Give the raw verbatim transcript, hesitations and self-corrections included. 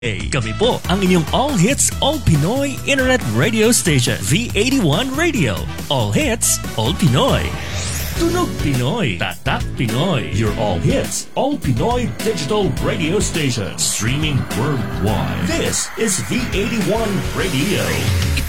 Kami po ang inyong All Hits, All Pinoy Internet Radio Station, V eighty-one Radio. All Hits, All Pinoy. Tunog Pinoy, Tatak Pinoy. Your All Hits, All Pinoy Digital Radio Station. Streaming worldwide. This is V eighty-one Radio.